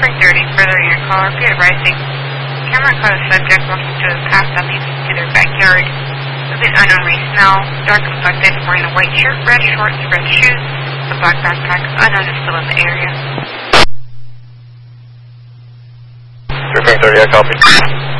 330, further in your call, repeat rising. Camera caught a subject walking to the path that leads to their backyard. With an unknown race smell, dark complected, wearing a white shirt, red shorts, red shoes, a black backpack, unknown is still in the area. 330, I copy.